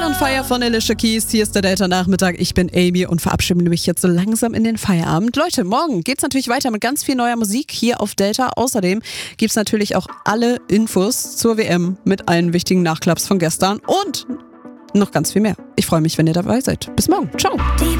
On Fire von Alicia Keys. Hier ist der Delta-Nachmittag. Ich bin Amy und verabschiede mich jetzt so langsam in den Feierabend. Leute, morgen geht's natürlich weiter mit ganz viel neuer Musik hier auf Delta. Außerdem gibt's natürlich auch alle Infos zur WM mit allen wichtigen Nachklaps von gestern und noch ganz viel mehr. Ich freue mich, wenn ihr dabei seid. Bis morgen. Ciao.